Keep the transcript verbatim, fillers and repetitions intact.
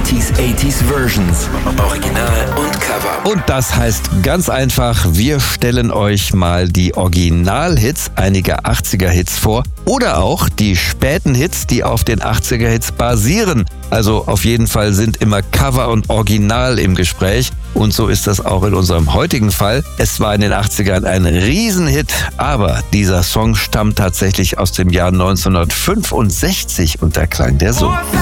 neunziger, achtziger Versions. Original und Cover. Und das heißt ganz einfach, wir stellen euch mal die Originalhits einiger achtziger-Hits vor oder auch die späten Hits, die auf den achtziger-Hits basieren. Also auf jeden Fall sind immer Cover und Original im Gespräch. Und so ist das auch in unserem heutigen Fall. Es war in den achtzigern ein Riesenhit, aber dieser Song stammt tatsächlich aus dem Jahr neunzehnhundertfünfundsechzig und der klang der so.